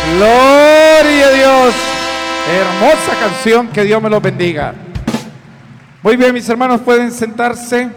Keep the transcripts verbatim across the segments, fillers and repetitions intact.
Gloria a Dios. Hermosa canción, que Dios me los bendiga. Muy bien, mis hermanos, pueden sentarse.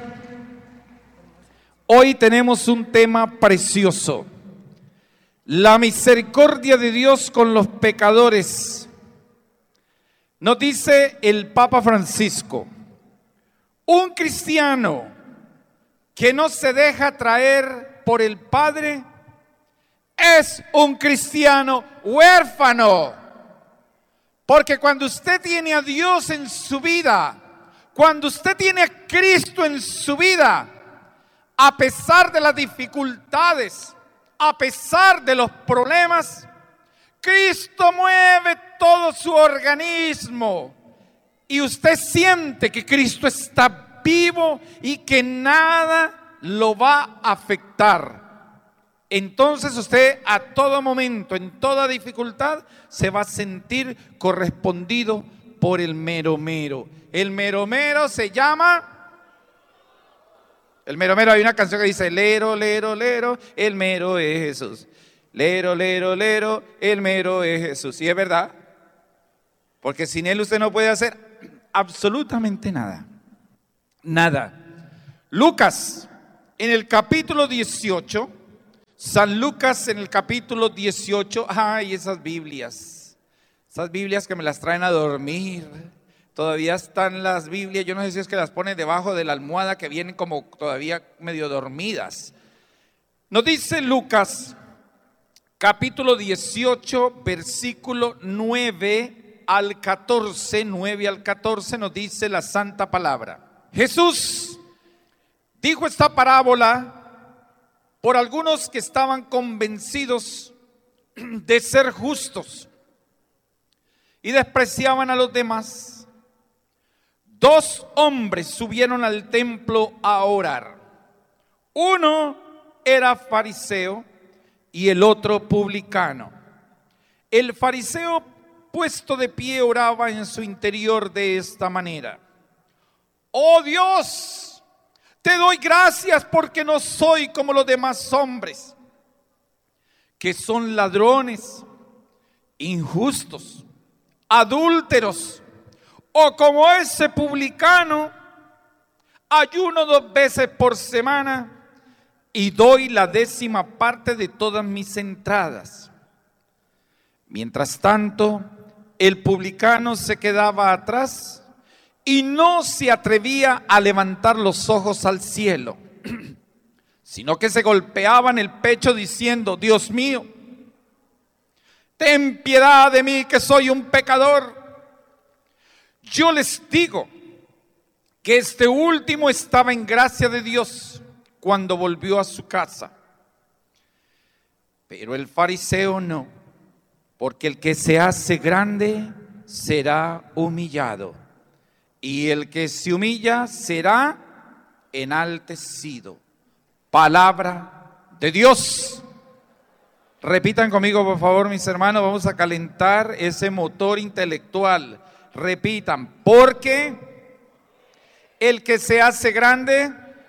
Hoy tenemos un tema precioso: la misericordia de Dios con los pecadores. Nos dice el Papa Francisco: un cristiano que no se deja traer por el Padre es un cristiano huérfano. Porque cuando usted tiene a Dios en su vida, cuando usted tiene a Cristo en su vida, a pesar de las dificultades, a pesar de los problemas, Cristo mueve todo su organismo y usted siente que Cristo está vivo y que nada lo va a afectar. Entonces usted a todo momento, en toda dificultad, se va a sentir correspondido por el mero mero. El mero mero se llama... El mero mero, hay una canción que dice: lero, lero, lero, el mero es Jesús. Lero, lero, lero, el mero es Jesús. Y es verdad, porque sin Él usted no puede hacer absolutamente nada. Nada. Lucas, en el capítulo dieciocho, San Lucas en el capítulo dieciocho, ay, esas Biblias, esas Biblias que me las traen a dormir. Todavía están las Biblias, yo no sé si es que las ponen debajo de la almohada, que vienen como todavía medio dormidas. Nos dice Lucas, capítulo dieciocho, versículo nueve al catorce, nueve al catorce, nos dice la santa palabra. Jesús dijo esta parábola por algunos que estaban convencidos de ser justos y despreciaban a los demás. Dos hombres subieron al templo a orar. Uno era fariseo y el otro publicano. El fariseo, puesto de pie, oraba en su interior de esta manera: oh Dios, te doy gracias porque no soy como los demás hombres, que son ladrones, injustos, adúlteros, o como ese publicano. Ayuno dos veces por semana y doy la décima parte de todas mis entradas. Mientras tanto, el publicano se quedaba atrás y no se atrevía a levantar los ojos al cielo, sino que se golpeaba en el pecho diciendo: Dios mío, ten piedad de mí, que soy un pecador. Yo les digo que este último estaba en gracia de Dios cuando volvió a su casa. Pero el fariseo no, porque el que se hace grande será humillado, y el que se humilla será enaltecido. Palabra de Dios. Repitan conmigo, por favor, mis hermanos, vamos a calentar ese motor intelectual. Repitan: porque el que se hace grande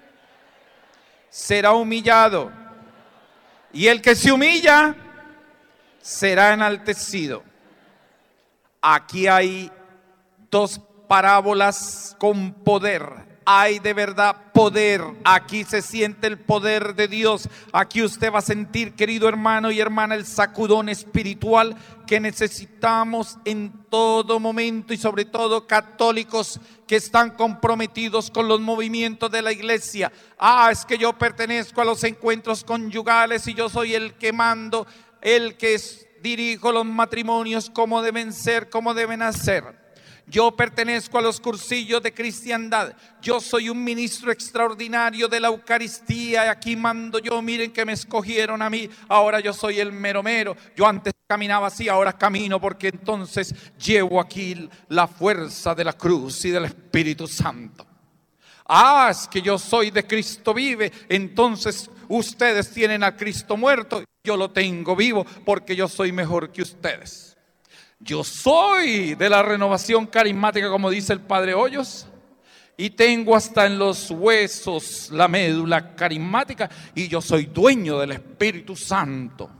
será humillado, y el que se humilla será enaltecido. Aquí hay dos parábolas con poder. Hay de verdad poder. Aquí se siente el poder de Dios. Aquí usted va a sentir, querido hermano y hermana, el sacudón espiritual que necesitamos en todo momento, y sobre todo católicos que están comprometidos con los movimientos de la iglesia. Ah, es que yo pertenezco a los encuentros conyugales y yo soy el que mando, el que dirijo los matrimonios, cómo deben ser, cómo deben hacer. Yo pertenezco a los cursillos de cristiandad. Yo soy un ministro extraordinario de la Eucaristía y aquí mando yo. Miren que me escogieron a mí. Ahora yo soy el mero mero. Yo antes caminaba así, ahora camino porque entonces llevo aquí la fuerza de la cruz y del Espíritu Santo. Ah, es que yo soy de Cristo vive. Entonces ustedes tienen a Cristo muerto. Yo lo tengo vivo porque yo soy mejor que ustedes. Yo soy de la renovación carismática, como dice el Padre Hoyos, y tengo hasta en los huesos la médula carismática, y yo soy dueño del Espíritu Santo.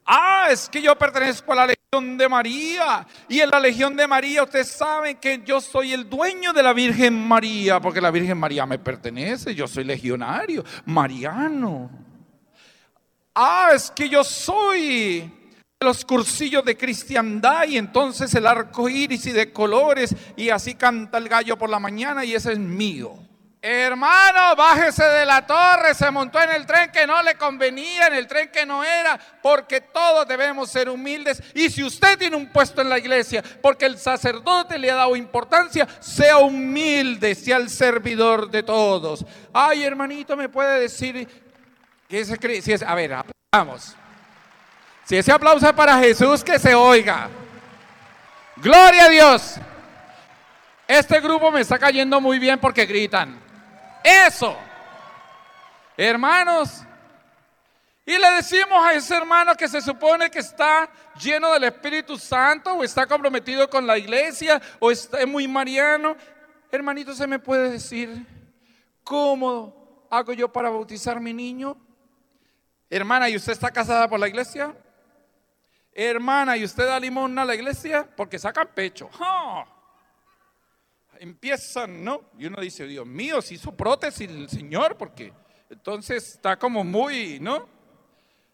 Ah, es que yo pertenezco a la Legión de María. Y en la Legión de María ustedes saben que yo soy el dueño de la Virgen María, porque la Virgen María me pertenece, yo soy legionario, mariano. Ah, es que yo soy de los cursillos de cristiandad y entonces el arco iris y de colores y así canta el gallo por la mañana y ese es mío. Hermano, bájese de la torre, se montó en el tren que no le convenía, en el tren que no era, porque todos debemos ser humildes. Y si usted tiene un puesto en la iglesia, porque el sacerdote le ha dado importancia, sea humilde, sea el servidor de todos. Ay, hermanito, ¿me puede decir que ese, si es, a ver, vamos. Si ese aplauso es para Jesús, que se oiga. Gloria a Dios. Este grupo me está cayendo muy bien porque gritan. Eso, hermanos, y le decimos a ese hermano que se supone que está lleno del Espíritu Santo o está comprometido con la iglesia o está muy mariano, hermanito, ¿se me puede decir cómo hago yo para bautizar a mi niño? Hermana, ¿y usted está casada por la iglesia? Hermana, ¿y usted da limosna a la iglesia? Porque sacan pecho. ¡Oh! Empiezan, ¿no? Y uno dice, Dios mío, se hizo prótesis el Señor, porque entonces está como muy, ¿no?